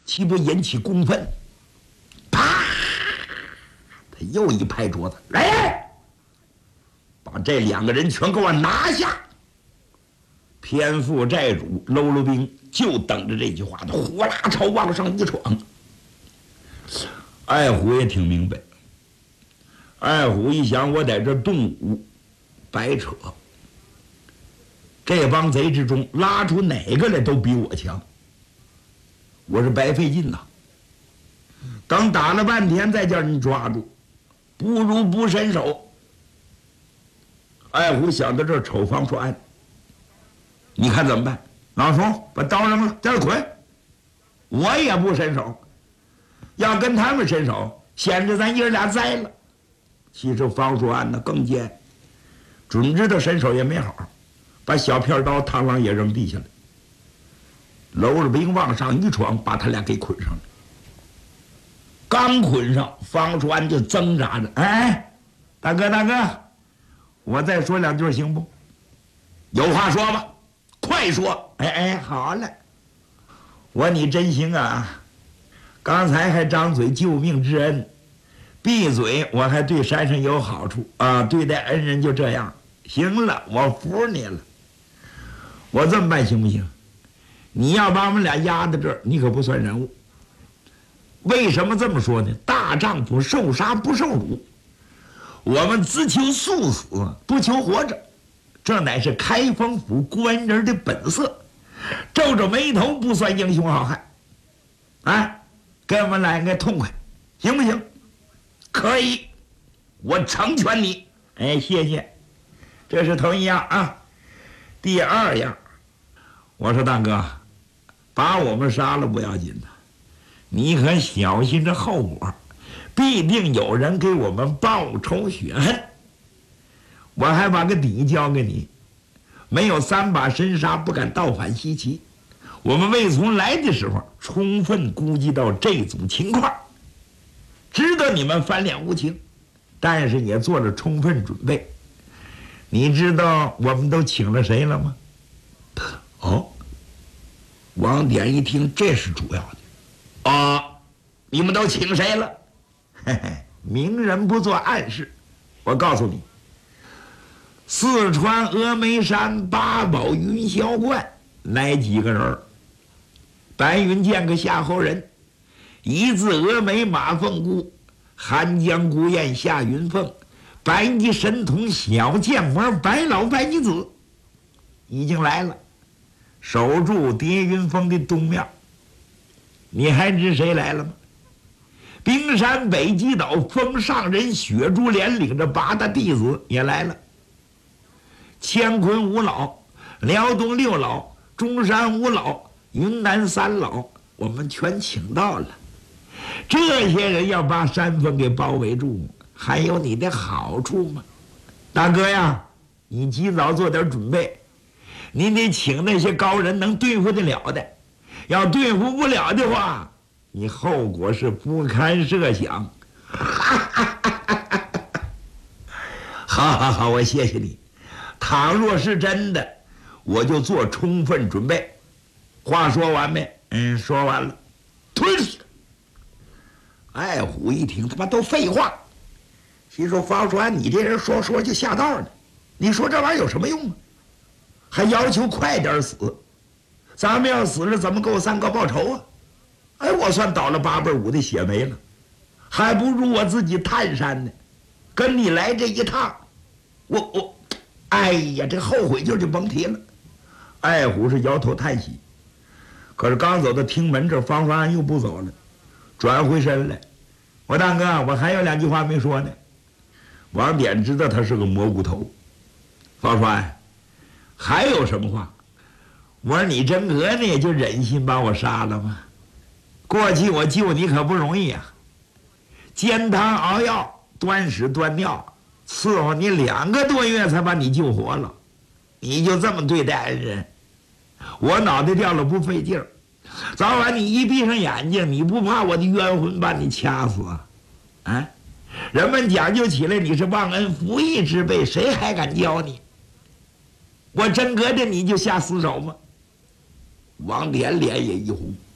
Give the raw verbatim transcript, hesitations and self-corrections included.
岂不引起公愤？啪！他又一拍桌子，来，把这两个人全给我拿下！偏负债主喽啰兵就等着这句话，他呼啦朝往上一闯。爱虎也挺明白，爱虎一想，我在这动武，白扯。这帮贼之中拉出哪个来都比我强，我是白费劲呐。等打了半天再叫人抓住，不如不伸手。爱虎想到这儿，瞅方说安，你看怎么办？老叔，把刀扔了，在这捆。我也不伸手，要跟他们伸手，显着咱爷俩栽了。其实方说安呢更贱，准知道伸手也没好，把小片刀螳螂也扔地下了。搂着兵往上一闯，把他俩给捆上了。刚捆上，方说安就挣扎着：“哎，大哥大哥，我再说两句行不？有话说吧，快说！哎哎，好了，我你真行啊！刚才还张嘴救命之恩，闭嘴我还对山上有好处啊！对待恩人就这样，行了，我服你了。我这么办行不行？你要把我们俩压在这儿，你可不算人物。为什么这么说呢？大丈夫受杀不受辱，我们只求速死，不求活着，这乃是开封府官人的本色。皱着眉头不算英雄好汉，啊，给我们来个痛快，行不行？可以，我成全你。哎，谢谢。这是头一样啊。第二样，我说大哥，把我们杀了不要紧的，你可小心这后果，必定有人给我们报仇雪恨。我还把个底交给你，没有三把神杀，不敢倒反西岐。我们魏从来的时候，充分估计到这种情况，知道你们翻脸无情，但是也做了充分准备。你知道我们都请了谁了吗？哦，王典一听，这是主要的。啊，你们都请谁了？嘿嘿，明人不做暗事。我告诉你，四川峨眉山八宝云霄观来几个人？白云剑客夏侯仁，一字峨眉马凤姑，寒江孤雁夏云凤，白衣神童小剑魔白老白衣子，已经来了，守住叠云峰的东面。你还知谁来了吗？冰山北极岛封上人雪珠连领着八大弟子也来了。乾坤五老、辽东六老、中山五老、云南三老，我们全请到了。这些人要把山峰给包围住，还有你的好处吗？大哥呀，你及早做点准备，你得请那些高人能对付得了的，要对付不了的话，你后果是不堪设想。好好好，我谢谢你。倘若是真的，我就做充分准备。话说完没？嗯，说完了。吞死！爱虎一听，他妈都废话。心说方说安，你这人说说就下道呢，你说这玩意儿有什么用啊？还要求快点死，咱们要死了怎么给我三哥报仇啊？哎，我算倒了八辈五的血霉了，还不如我自己探山呢。跟你来这一趟，我我，哎呀，这后悔劲儿就甭提了。爱虎是摇头叹息，可是刚走到厅门这儿，方说安又不走了，转回身来。我大哥，我还有两句话没说呢。王典知道他是个蘑菇头，方说安，还有什么话？我说你真格呢，也就忍心把我杀了吗？过去我救你可不容易啊，煎汤熬药，端屎端尿，伺候你两个多月才把你救活了，你就这么对待恩人？我脑袋掉了不费劲儿，早晚你一闭上眼睛，你不怕我的冤魂把你掐死啊？啊！人们讲究起来你是忘恩负义之辈，谁还敢教你？我真隔着你就下死手吗？王典脸也一红，